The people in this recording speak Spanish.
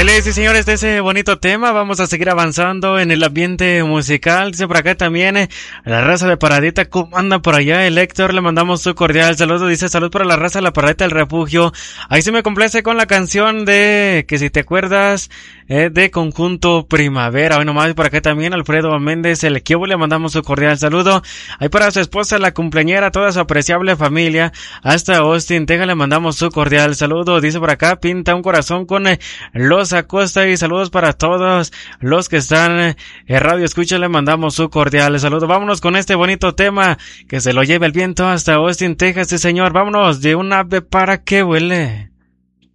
Ándale, sí señores, de ese bonito tema vamos a seguir avanzando en el ambiente musical. Dice por acá también la raza de Paradita, ¿cómo anda por allá? El Héctor, le mandamos su cordial saludo. Dice salud para la raza de la Paradita del Refugio. Ahí se me complace con la canción de, que si te acuerdas, de Conjunto Primavera. Hoy nomás por acá también Alfredo Méndez, el Kiobo, le mandamos su cordial saludo. Ahí para su esposa, la cumpleañera, toda su apreciable familia. Hasta Austin, Texas, le mandamos su cordial saludo. Dice por acá, pinta un corazón con los Acosta, y saludos para todos los que están en radio escucha, le mandamos su cordial saludo. Vámonos con este bonito tema, que se lo lleve el viento hasta Austin, Texas, sí señor. Vámonos de un ave para que vuele.